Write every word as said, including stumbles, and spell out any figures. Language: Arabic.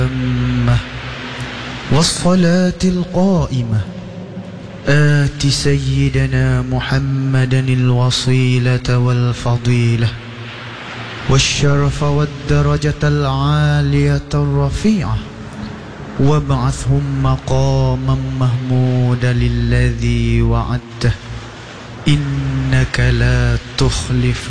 والصلاة القائمة آت سيدنا محمدا الوصيلة والفضيلة والشرف والدرجة العالية الرفيعة وابعثهم مقاما محمودا للذي وعدته إنك لا تخلف